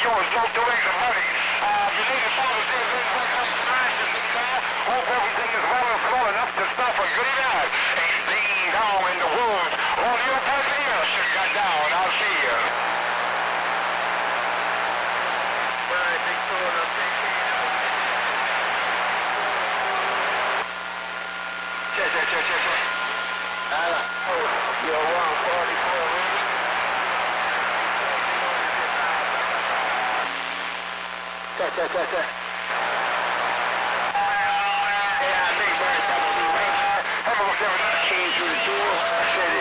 shores, no doings and money. You need to follow the hope everything is well and slow enough to stop a good night. Ain't being down in the woods. All your passengers should get down. I'll see you. Alright, big tour, no check. You're 144. Check. Came through the door. I said